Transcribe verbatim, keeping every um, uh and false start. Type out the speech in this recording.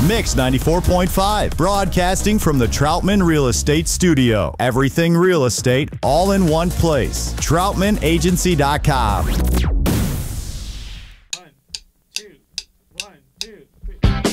Mix ninety-four point five, broadcasting from the Troutman Real Estate Studio. Everything real estate, all in one place. Troutman Agency dot com.